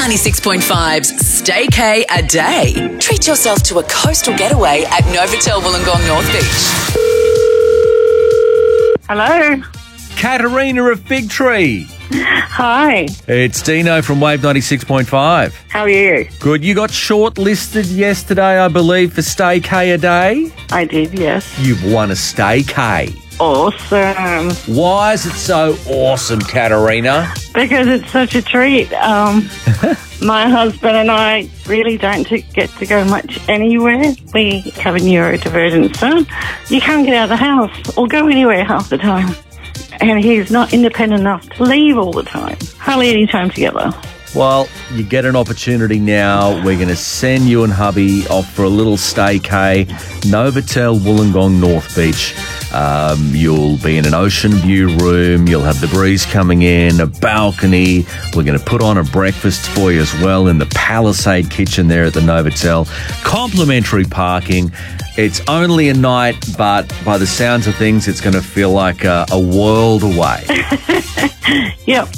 96.5's Staycay a Day. Treat yourself to a coastal getaway at Novotel Wollongong North Beach. Hello. Katarina of Fig Tree. Hi. It's Dino from Wave 96.5. How are you? Good. You got shortlisted yesterday, I believe, for Staycay a Day. I did, yes. You've won a Staycay. Awesome. Why is it so awesome, Katarina? Because it's such a treat. My husband and I really don't get to go much anywhere. We have a neurodivergent son. You can't get out of the house or go anywhere half the time. And he's not independent enough to leave all the time. Hardly any time together. Well, you get an opportunity now. We're going to send you and hubby off for a little Staycay, Novotel Wollongong North Beach. You'll be in an ocean view room. You'll have the breeze coming in, a balcony. We're going to put on a breakfast for you as well in the Palisade kitchen there at the Novotel. Complimentary parking. It's only a night, but by the sounds of things, it's going to feel like a world away. Yep.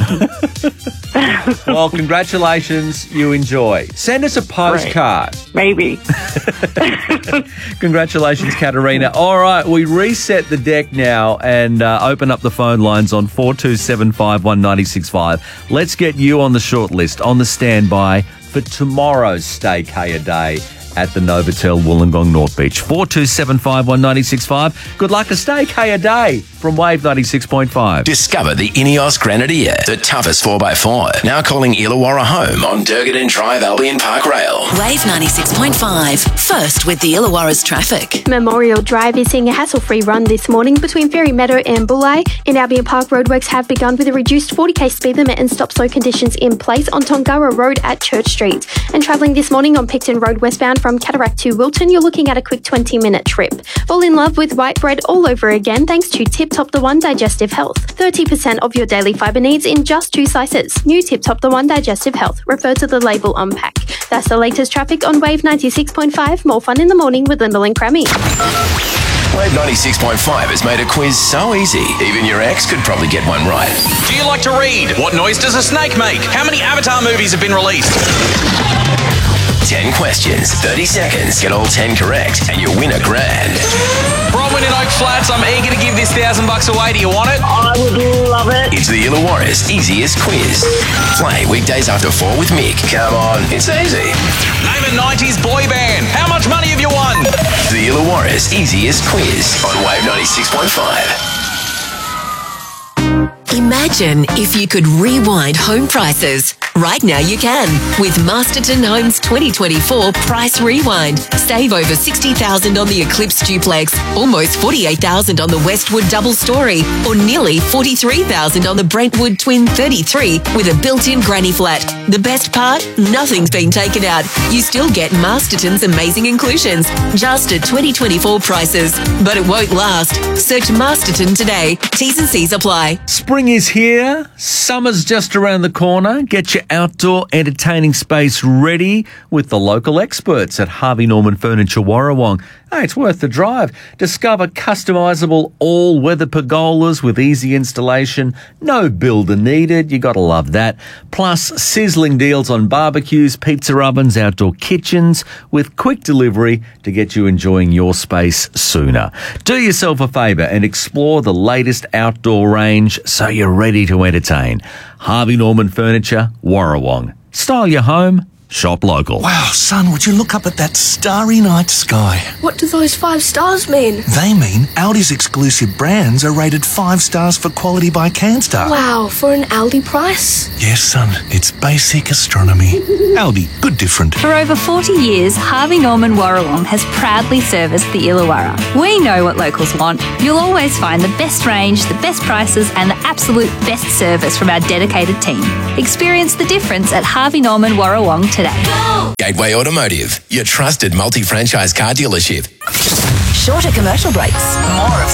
Well, congratulations. You enjoy. Send us a postcard. Right. Maybe. Congratulations, Katarina. All right, we reset the deck now and open up the phone lines on 42751965. Let's get you on the short list, on the standby for tomorrow's Staycay a Day at the Novotel Wollongong North Beach. 42751965. Good luck, a Staycay a Day from Wave 96.5. Discover the Ineos Grenadier, the toughest 4x4. Now calling Illawarra home on Durgadin Drive, Albion Park Rail. Wave 96.5. First with the Illawarra's traffic. Memorial Drive is seeing a hassle-free run this morning between Ferry Meadow and Bulli. In Albion Park, roadworks have begun with a reduced 40k speed limit and stop-slow conditions in place on Tongara Road at Church Street. And travelling this morning on Picton Road westbound from Cataract to Wilton, you're looking at a quick 20-minute trip. Fall in love with white bread all over again thanks to Tip Top The One Digestive Health. 30% of your daily fibre needs in just 2 slices. New Tip Top The One Digestive Health. Refer to the label on pack. That's the latest traffic on Wave 96.5. More fun in the morning with Lyndall and Crammy. Wave 96.5 has made a quiz so easy, even your ex could probably get one right. Do you like to read? What noise does a snake make? How many Avatar movies have been released? 10 questions, 30 seconds, get all 10 correct, and you win $1,000. Bronwyn in Oak Flats, I'm eager to give this $1,000 away. Do you want it? I would love it. It's the Illawarra's easiest quiz. Play weekdays after 4 with Mick. Come on, it's easy. Name a 90s boy band. How much money have you won? The Illawarra's easiest quiz on Wave 96.5. Imagine if you could rewind home prices. Right now you can with Masterton Homes 2024 Price Rewind. Save over $60,000 on the Eclipse Duplex, almost $48,000 on the Westwood Double Story, or nearly $43,000 on the Brentwood Twin 33 with a built-in granny flat. The best part? Nothing's been taken out. You still get Masterton's amazing inclusions, just at 2024 prices. But it won't last. Search Masterton today. T's and C's apply. Spring is here. Summer's just around the corner. Get your outdoor entertaining space ready with the local experts at Harvey Norman Furniture Warrawong. Hey, it's worth the drive. Discover customisable all-weather pergolas with easy installation. No builder needed. You got to love that. Plus, sizzling deals on barbecues, pizza ovens, outdoor kitchens with quick delivery to get you enjoying your space sooner. Do yourself a favour and explore the latest outdoor range so you're ready to entertain. Harvey Norman Furniture, Warrawong. Style your home. Shop local. Wow, son, would you look up at that starry night sky? What do those 5 stars mean? They mean Aldi's exclusive brands are rated 5 stars for quality by CanStar. Wow, for an Aldi price? Yes, son, it's basic astronomy. Aldi, good different. For over 40 years, Harvey Norman Warrawong has proudly serviced the Illawarra. We know what locals want. You'll always find the best range, the best prices, and the absolute best service from our dedicated team. Experience the difference at Harvey Norman Warrawong today. Gateway Automotive, your trusted multi-franchise car dealership. Shorter commercial breaks. More of